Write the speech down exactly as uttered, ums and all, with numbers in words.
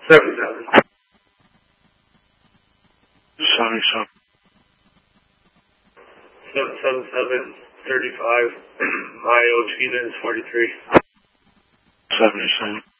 seventy-seven. seventy-seven. seven seven seven, thirty-five. My O T then is forty-three. seventy-seven.